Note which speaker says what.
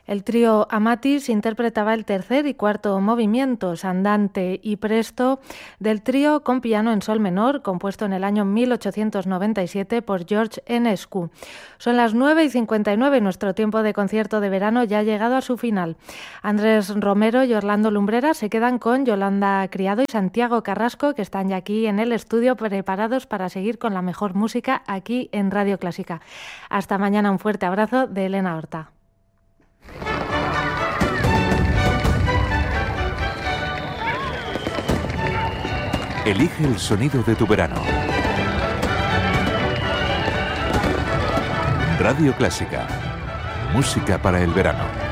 Speaker 1: El trío Amatis interpretaba el tercer y cuarto movimientos, andante y presto, del trío con piano en sol menor, compuesto en el año 1897 por George Enescu. Son las 9:59 y nuestro tiempo de concierto de verano ya ha llegado a su final. Andrés Romero y Orlando Lumbrera se quedan con Yolanda Criado y Santiago Carrasco, que están ya aquí en el estudio preparados para seguir con la mejor música aquí en Radio Clásica. Hasta mañana, un fuerte abrazo de Elena Horta.
Speaker 2: Elige el sonido de tu verano. Radio Clásica. Música para el verano.